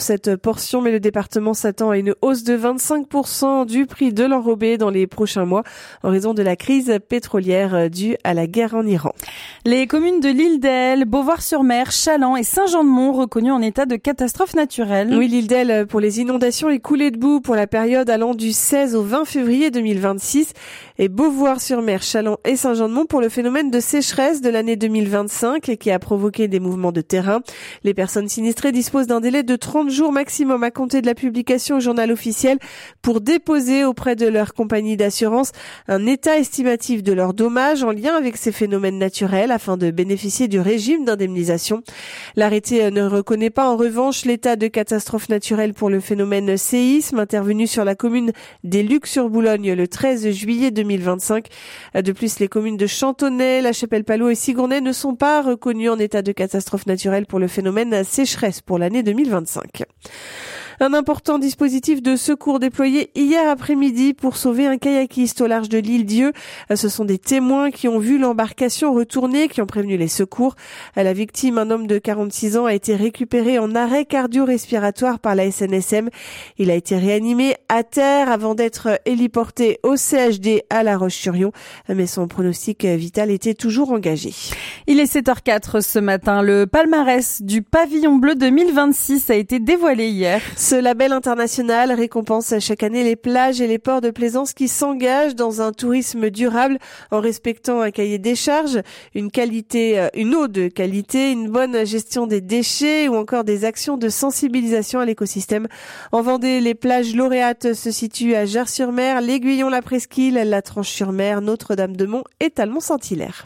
cette portion, mais le département s'attend à une hausse de 25% du prix de l'enrobé dans les prochains mois en raison de la crise pétrolière due à la guerre en Iran. Les communes de l'île d'Elle, Beauvoir-sur-Mer, Challans et Saint-Jean-de-Mont reconnues en état de catastrophe naturelle. Oui, l'île d'Elle pour les inondations et coulées de boue pour la période allant du 16 au 20 février 2026 et Beauvoir-sur-Mer, Challans et Saint-Jean-de-Mont pour le phénomène de sécheresse de l'année 2025 qui a provoqué des mouvements de terrain. Les personnes sinistrées disposent d'un délai de 30 jours maximum à compter de la publication au journal officiel pour déposer auprès de leur compagnie d'assurance un état estimatif de leurs dommages en lien avec ces phénomènes naturels afin de bénéficier du régime d'indemnisation. L'arrêté ne reconnaît pas en revanche l'état de catastrophe naturelle pour le phénomène séisme intervenu sur la commune des Lucs-sur-Boulogne le 13 juillet 2025. De plus, les communes de Chantonnay, La Chapelle-Palot et Sigournay ne sont pas reconnues en état de catastrophe naturelle pour le phénomène sécheresse pour l'année 2025. Un important dispositif de secours déployé hier après-midi pour sauver un kayakiste au large de l'île Dieu. Ce sont des témoins qui ont vu l'embarcation retourner, qui ont prévenu les secours. La victime, un homme de 46 ans, a été récupéré en arrêt cardio-respiratoire par la SNSM. Il a été réanimé à terre avant d'être héliporté au CHD à La Roche-sur-Yon, mais son pronostic vital était toujours engagé. Il est 7h04 ce matin. Le palmarès du Pavillon Bleu 2026 a été dévoilé hier. Ce label international récompense chaque année les plages et les ports de plaisance qui s'engagent dans un tourisme durable en respectant un cahier des charges, une eau de qualité, une bonne gestion des déchets ou encore des actions de sensibilisation à l'écosystème. En Vendée, les plages lauréates se situent à Jars-sur-Mer, l'Aiguillon, la Presqu'île, la Tranche-sur-Mer, Notre-Dame-de-Mont et Talmont-Saint-Hilaire.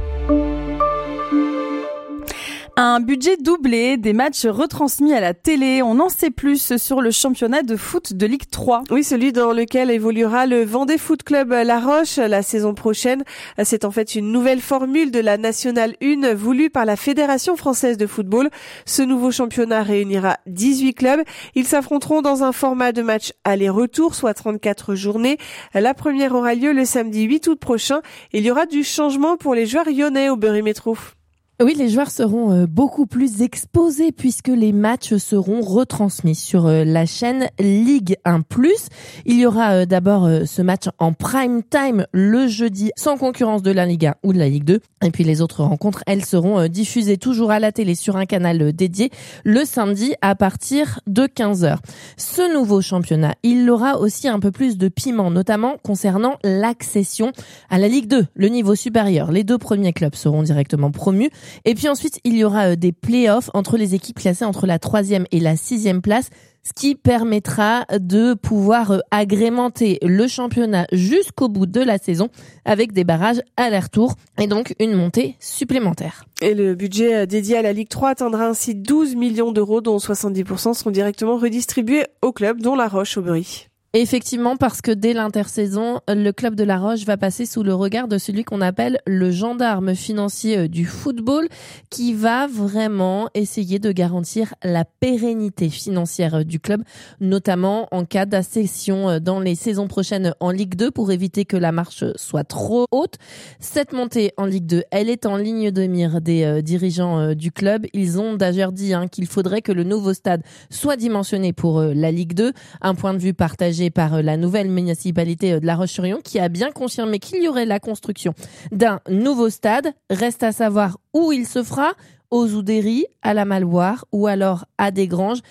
Un budget doublé, des matchs retransmis à la télé. On en sait plus sur le championnat de foot de Ligue 3. Oui, celui dans lequel évoluera le Vendée Foot Club La Roche la saison prochaine. C'est en fait une nouvelle formule de la Nationale 1 voulue par la Fédération française de football. Ce nouveau championnat réunira 18 clubs. Ils s'affronteront dans un format de match aller-retour, soit 34 journées. La première aura lieu le samedi 8 août prochain. Il y aura du changement pour les joueurs lyonnais au Bury Métro. Oui, les joueurs seront beaucoup plus exposés puisque les matchs seront retransmis sur la chaîne Ligue 1+. Il y aura d'abord ce match en prime time le jeudi sans concurrence de la Ligue 1 ou de la Ligue 2. Et puis les autres rencontres, elles seront diffusées toujours à la télé sur un canal dédié le samedi à partir de 15h. Ce nouveau championnat, il aura aussi un peu plus de piment, notamment concernant l'accession à la Ligue 2, le niveau supérieur. Les deux premiers clubs seront directement promus. Et puis ensuite, il y aura des play-offs entre les équipes classées entre la 3e et la 6e place, ce qui permettra de pouvoir agrémenter le championnat jusqu'au bout de la saison avec des barrages aller-retour et donc une montée supplémentaire. Et le budget dédié à la Ligue 3 atteindra ainsi 12 millions d'euros, dont 70% seront directement redistribués aux clubs, dont La Roche-Aubry. Effectivement, parce que dès l'intersaison, le club de La Roche va passer sous le regard de celui qu'on appelle le gendarme financier du football, qui va vraiment essayer de garantir la pérennité financière du club, notamment en cas d'accession dans les saisons prochaines en Ligue 2 pour éviter que la marche soit trop haute. Cette montée en Ligue 2, elle est en ligne de mire des dirigeants du club. Ils ont d'ailleurs dit qu'il faudrait que le nouveau stade soit dimensionné pour la Ligue 2, un point de vue partagé par la nouvelle municipalité de La Roche-sur-Yon qui a bien confirmé qu'il y aurait la construction d'un nouveau stade. Reste à savoir où il se fera, aux Oudéry, à la Maloire ou alors à des granges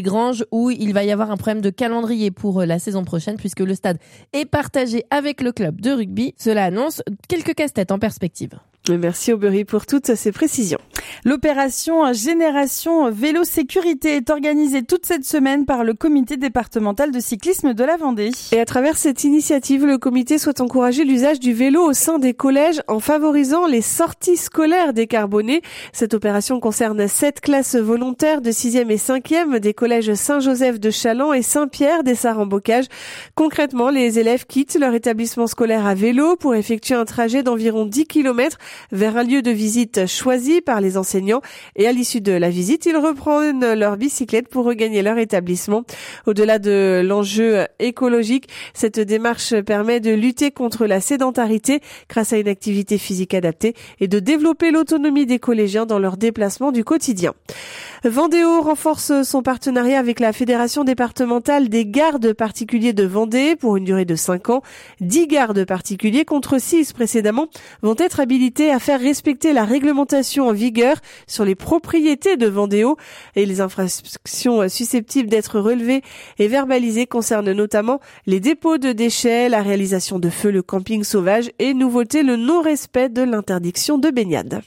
où il va y avoir un problème de calendrier pour la saison prochaine puisque le stade est partagé avec le club de rugby. Cela annonce quelques casse-têtes en perspective. Merci Aubry pour toutes ces précisions. L'opération Génération Vélo Sécurité est organisée toute cette semaine par le comité départemental de cyclisme de la Vendée. Et à travers cette initiative, le comité souhaite encourager l'usage du vélo au sein des collèges en favorisant les sorties scolaires décarbonées. Cette opération concerne 7 classes volontaires de 6e et 5e des collèges Saint-Joseph de Challans et Saint-Pierre des Sarres-en-Bocage. Concrètement, les élèves quittent leur établissement scolaire à vélo pour effectuer un trajet d'environ 10 km vers un lieu de visite choisi par les enseignants et à l'issue de la visite, ils reprennent leur bicyclette pour regagner leur établissement. Au-delà de l'enjeu écologique, cette démarche permet de lutter contre la sédentarité grâce à une activité physique adaptée et de développer l'autonomie des collégiens dans leurs déplacements du quotidien. Vendéo renforce son partenariat avec la Fédération départementale des gardes particuliers de Vendée pour une durée de 5 ans. 10 gardes particuliers contre 6 précédemment vont être habilités à faire respecter la réglementation en vigueur sur les propriétés de Vendéo et les infractions susceptibles d'être relevées et verbalisées concernent notamment les dépôts de déchets, la réalisation de feux, le camping sauvage et nouveauté, le non-respect de l'interdiction de baignade.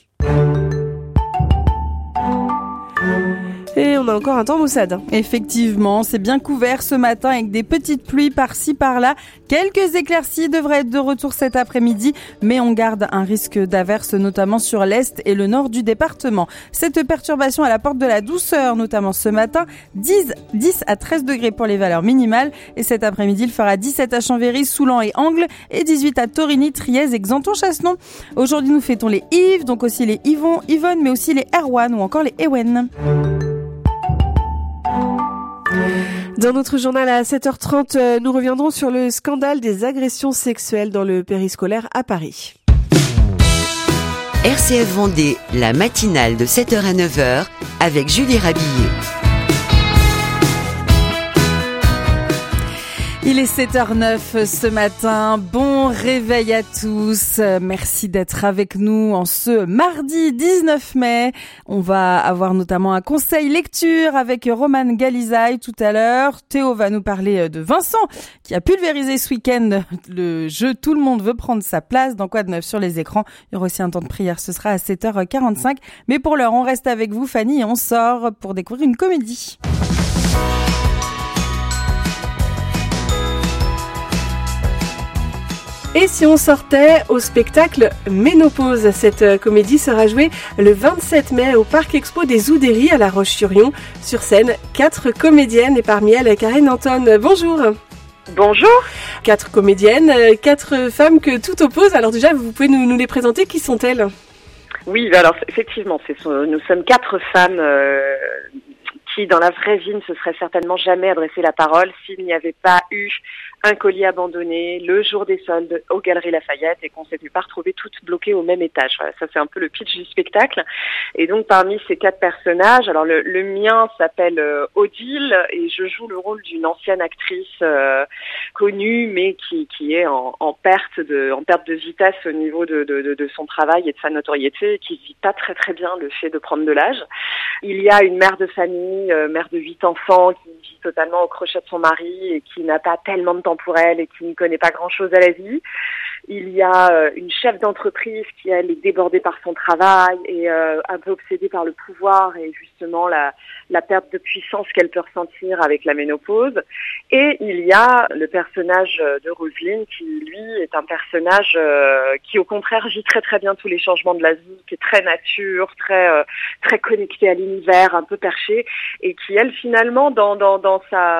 Et on a encore un temps maussade. Effectivement, c'est bien couvert ce matin avec des petites pluies par-ci par-là. Quelques éclaircies devraient être de retour cet après-midi, mais on garde un risque d'averse notamment sur l'est et le nord du département. Cette perturbation à la porte de la douceur, notamment ce matin, 10 à 13 degrés pour les valeurs minimales. Et cet après-midi, il fera 17 à Chambéry, Soulan et Angles et 18 à Torigny, Trièze et Xanthon-Chassenon. Aujourd'hui, nous fêtons les Yves, donc aussi les Yvonne, mais aussi les Erwan ou encore les Ewen. Dans notre journal à 7h30, nous reviendrons sur le scandale des agressions sexuelles dans le périscolaire à Paris. RCF Vendée, la matinale de 7h à 9h avec Julie Rabillet. Il est 7h09 ce matin. Bon réveil à tous. Merci d'être avec nous en ce mardi 19 mai. On va avoir notamment un conseil lecture avec Romane Galizaï tout à l'heure. Théo va nous parler de Vincent qui a pulvérisé ce week-end le jeu Tout le monde veut prendre sa place. Dans Quoi de neuf sur les écrans. Il y aura aussi un temps de prière. Ce sera à 7h45. Mais pour l'heure, on reste avec vous, Fanny, et on sort pour découvrir une comédie. Et si on sortait au spectacle Ménopause, cette comédie sera jouée le 27 mai au Parc Expo des Oudéries à La Roche-sur-Yon. Sur scène, 4 comédiennes et parmi elles, Karine Anton. Bonjour. Bonjour. 4 comédiennes, 4 femmes que tout oppose. Alors déjà, vous pouvez nous les présenter, qui sont-elles ? Oui, alors effectivement, nous sommes 4 femmes qui, dans la vraie vie, ne se seraient certainement jamais adressé la parole s'il n'y avait pas eu un colis abandonné le jour des soldes aux Galeries Lafayette et qu'on s'était pas retrouvées toutes bloquées au même étage. Voilà, ça c'est un peu le pitch du spectacle. Et donc parmi ces 4 personnages, alors le mien s'appelle Odile et je joue le rôle d'une ancienne actrice connue mais qui est en perte de vitesse au niveau de son travail et de sa notoriété et qui vit pas très très bien le fait de prendre de l'âge. Il y a une mère de famille, mère de 8 enfants qui vit totalement au crochet de son mari et qui n'a pas tellement de temps pour elle et qui ne connaît pas grand-chose à la vie. Il y a une chef d'entreprise qui, elle, est débordée par son travail et un peu obsédée par le pouvoir et justement la perte de puissance qu'elle peut ressentir avec la ménopause. Et il y a le personnage de Roselyne qui, lui, est un personnage qui, au contraire, vit très très bien tous les changements de la vie, qui est très nature, très connecté à l'univers, un peu perché, et qui, elle, finalement, dans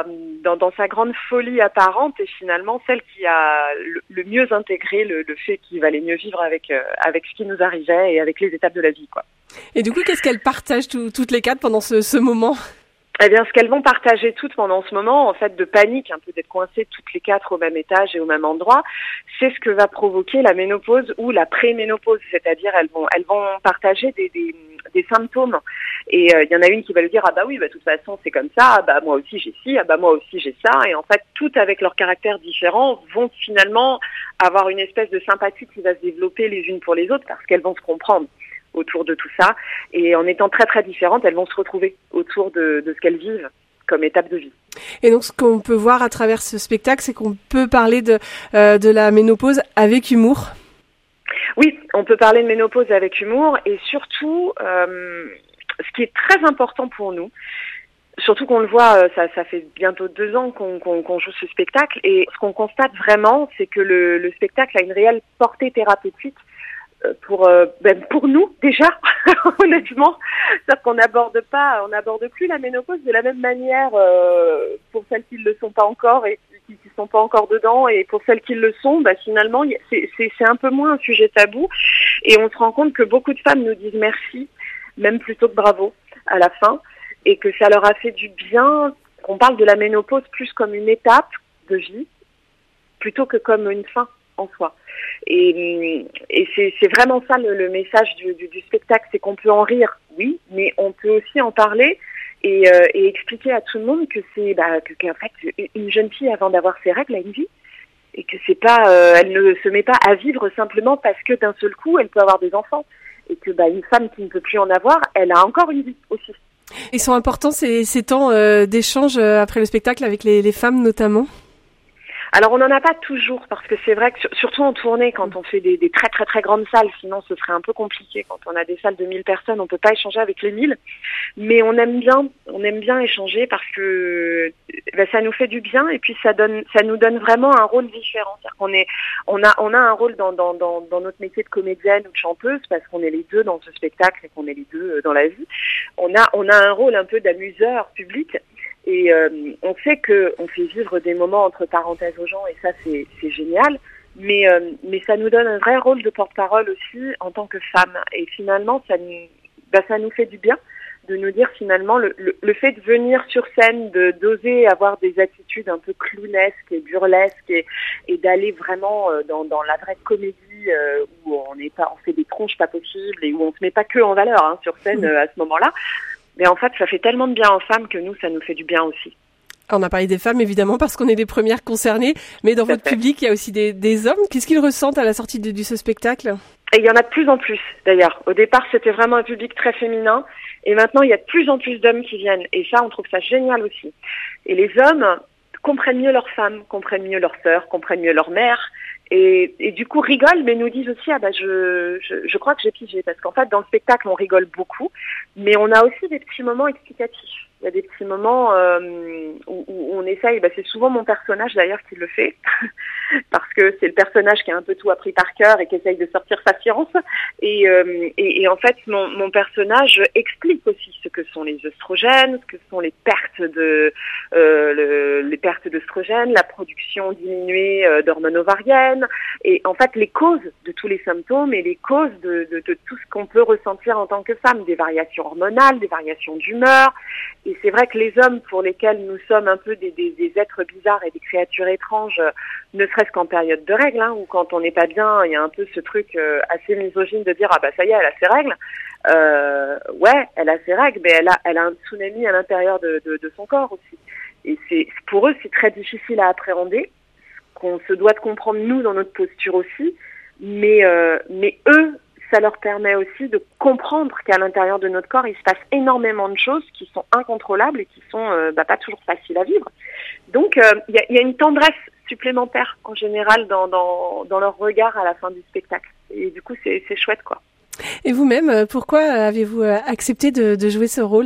sa grande folie apparente, est finalement celle qui a le mieux intégré le fait qu'il valait mieux vivre avec ce qui nous arrivait et avec les étapes de la vie, quoi. Et du coup, qu'est-ce qu'elles partagent toutes les 4 pendant ce moment ? Eh bien, ce qu'elles vont partager toutes pendant ce moment, en fait, de panique, un peu d'être coincées toutes les 4 au même étage et au même endroit, c'est ce que va provoquer la ménopause ou la préménopause. C'est-à-dire, elles vont partager des symptômes. Et il y en a une qui va lui dire, ah bah oui, bah de toute façon, c'est comme ça, ah bah moi aussi j'ai ci, ah bah moi aussi j'ai ça. Et en fait, toutes avec leurs caractères différents vont finalement avoir une espèce de sympathie qui va se développer les unes pour les autres parce qu'elles vont se comprendre autour de tout ça. Et en étant très très différentes, elles vont se retrouver autour de ce qu'elles vivent comme étape de vie. Et donc, ce qu'on peut voir à travers ce spectacle, c'est qu'on peut parler de la ménopause avec humour. Oui, on peut parler de ménopause avec humour et surtout, ce qui est très important pour nous, surtout qu'on le voit, ça fait bientôt 2 ans qu'on joue ce spectacle et ce qu'on constate vraiment, c'est que le spectacle a une réelle portée thérapeutique pour nous déjà, honnêtement, c'est-à-dire qu'on n'aborde plus la ménopause de la même manière pour celles qui ne le sont pas encore et qui sont pas encore dedans, et pour celles qui le sont, finalement, c'est un peu moins un sujet tabou, et on se rend compte que beaucoup de femmes nous disent merci, même plutôt que bravo, à la fin, et que ça leur a fait du bien, qu'on parle de la ménopause plus comme une étape de vie, plutôt que comme une fin en soi. Et c'est vraiment ça le message du spectacle, c'est qu'on peut en rire, oui, mais on peut aussi en parler et expliquer à tout le monde que qu'en fait, une jeune fille, avant d'avoir ses règles, a une vie. Et que c'est pas, elle ne se met pas à vivre simplement parce que d'un seul coup, elle peut avoir des enfants. Et que une femme qui ne peut plus en avoir, elle a encore une vie aussi. Ils sont importants ces temps d'échange après le spectacle avec les femmes notamment? Alors on n'en a pas toujours, parce que c'est vrai que surtout en tournée, quand on fait des très très très grandes salles, sinon ce serait un peu compliqué. Quand on a des salles de 1000 personnes, on peut pas échanger avec les 1000. Mais on aime bien échanger parce que ça nous fait du bien, et puis ça nous donne vraiment un rôle différent. C'est-à-dire qu'on a un rôle dans notre métier de comédienne ou de chanteuse, parce qu'on est les deux dans ce spectacle et qu'on est les deux dans la vie. On a un rôle un peu d'amuseur public. Et on sait qu'on fait vivre des moments entre parenthèses aux gens, et ça c'est génial, mais ça nous donne un vrai rôle de porte-parole aussi en tant que femme. Et finalement ça nous fait du bien de nous dire finalement le fait de venir sur scène, d'oser avoir des attitudes un peu clownesques et burlesques, et d'aller vraiment dans la vraie comédie où on fait des tronches pas possibles et où on se met pas que en valeur sur scène à ce moment-là. Mais en fait, ça fait tellement de bien aux femmes que nous, ça nous fait du bien aussi. On a parlé des femmes, évidemment, parce qu'on est les premières concernées. Mais dans votre public, il y a aussi des hommes. Qu'est-ce qu'ils ressentent à la sortie de ce spectacle? Et il y en a de plus en plus, d'ailleurs. Au départ, c'était vraiment un public très féminin. Et maintenant, il y a de plus en plus d'hommes qui viennent. Et ça, on trouve ça génial aussi. Et les hommes comprennent mieux leurs femmes, comprennent mieux leurs sœurs, comprennent mieux leur mère. Et du coup rigolent, mais nous disent aussi je crois que j'ai pigé, parce qu'en fait dans le spectacle on rigole beaucoup, mais on a aussi des petits moments explicatifs. Il y a des petits moments où on essaye, c'est souvent mon personnage d'ailleurs qui le fait, parce que c'est le personnage qui a un peu tout appris par cœur et qui essaye de sortir sa science. Et en fait, mon personnage explique aussi ce que sont les œstrogènes, ce que sont les pertes les pertes d'œstrogènes, la production diminuée d'hormones ovariennes, et en fait les causes de tous les symptômes et les causes de tout ce qu'on peut ressentir en tant que femme, des variations hormonales, des variations d'humeur. Et c'est vrai que les hommes, pour lesquels nous sommes un peu des êtres bizarres et des créatures étranges, ne serait-ce qu'en période de règles, ou quand on n'est pas bien, il y a un peu ce truc assez misogyne de dire ça y est, elle a ses règles. Ouais, elle a ses règles, mais elle a un tsunami à l'intérieur de son corps aussi. Et pour eux, c'est très difficile à appréhender, qu'on se doit de comprendre nous dans notre posture aussi, mais eux, ça leur permet aussi de comprendre qu'à l'intérieur de notre corps, il se passe énormément de choses qui sont incontrôlables et qui sont pas toujours faciles à vivre. Donc, il y a une tendresse supplémentaire en général dans leur regard à la fin du spectacle. Et du coup, c'est chouette, quoi. Et vous-même, pourquoi avez-vous accepté de jouer ce rôle ?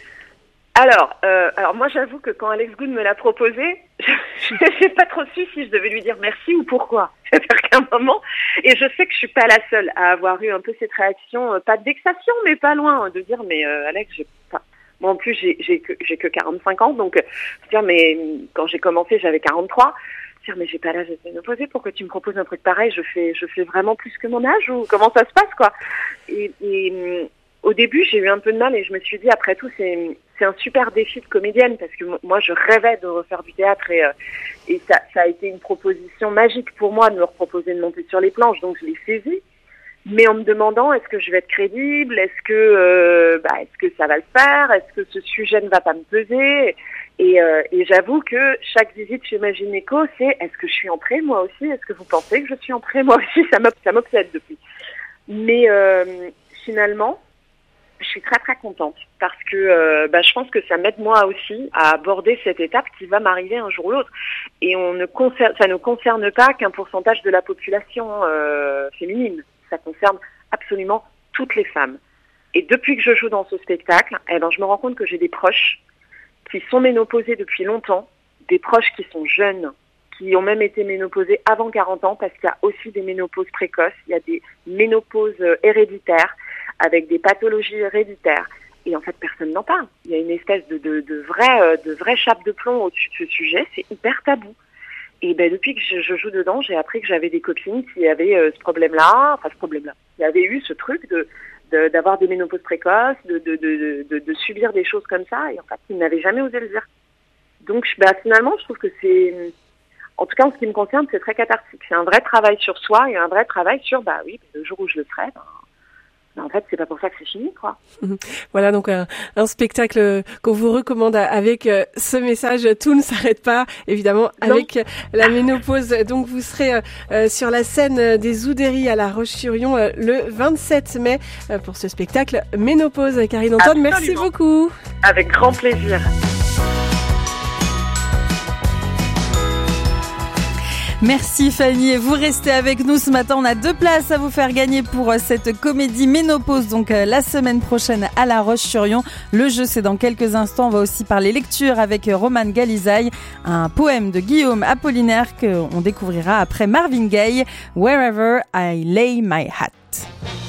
Alors moi j'avoue que quand Alex Good me l'a proposé, j'ai pas trop su si je devais lui dire merci ou pourquoi. C'est-à-dire qu'à un moment, et je sais que je suis pas la seule à avoir eu un peu cette réaction, pas de vexation mais pas loin, de dire mais Alex, moi en plus j'ai que 45 ans, donc dire mais quand j'ai commencé j'avais 43. Dire mais j'ai pas l'âge de ménopause, pourquoi tu me proposes un truc pareil, je fais vraiment plus que mon âge, ou comment ça se passe quoi. Et au début j'ai eu un peu de mal, et je me suis dit après tout c'est un super défi de comédienne, parce que moi je rêvais de refaire du théâtre, et ça a été une proposition magique pour moi de me reproposer de monter sur les planches, donc je l'ai saisi, mais en me demandant est-ce que je vais être crédible, est-ce que ça va le faire, est-ce que ce sujet ne va pas me peser. Et j'avoue que chaque visite chez ma gynéco, c'est est-ce que je suis en pré moi aussi, est-ce que vous pensez que je suis en pré moi aussi, ça m'obsède depuis. Mais finalement, je suis très très contente, parce que je pense que ça m'aide moi aussi à aborder cette étape qui va m'arriver un jour ou l'autre. Et ça ne concerne pas qu'un pourcentage de la population féminine, ça concerne absolument toutes les femmes. Et depuis que je joue dans ce spectacle, je me rends compte que j'ai des proches qui sont ménopausés depuis longtemps, des proches qui sont jeunes, qui ont même été ménopausés avant 40 ans, parce qu'il y a aussi des ménopauses précoces, il y a des ménopauses héréditaires, avec des pathologies héréditaires. Et en fait, personne n'en parle. Il y a une espèce de vraie chape de plomb au-dessus de ce sujet, c'est hyper tabou. Et depuis que je joue dedans, j'ai appris que j'avais des copines qui avaient ce problème-là, qui avaient eu ce truc d'avoir des ménopauses précoces, de subir des choses comme ça, et en fait, ils n'avaient jamais osé le dire. Donc, finalement, je trouve que c'est, en tout cas, en ce qui me concerne, c'est très cathartique. C'est un vrai travail sur soi et un vrai travail sur, le jour où je le ferai, en fait, c'est pas pour ça que c'est fini, quoi. Voilà, donc un spectacle qu'on vous recommande avec ce message. Tout ne s'arrête pas, évidemment, avec la ménopause. Donc, vous serez sur la scène des Oudéries à La Roche-sur-Yon le 27 mai pour ce spectacle Ménopause. Karine Anton, merci beaucoup. Avec grand plaisir. Merci Fanny, et vous restez avec nous ce matin. On a 2 places à vous faire gagner pour cette comédie Ménopause, donc la semaine prochaine à La Roche-sur-Yon. Le jeu, c'est dans quelques instants. On va aussi parler lecture avec Roman Galizaï, un poème de Guillaume Apollinaire qu'on découvrira après Marvin Gaye, Wherever I Lay My Hat.